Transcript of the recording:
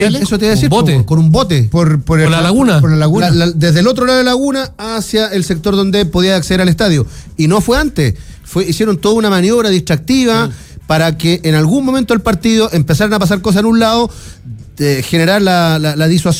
Eso te iba a decir, bote. con un bote. Por la laguna. Por la laguna. Desde el otro lado de la laguna hacia el sector donde podía acceder al estadio. Y no fue antes. Hicieron toda una maniobra distractiva para que en algún momento del partido empezaran a pasar cosas en un lado, generar la disuasión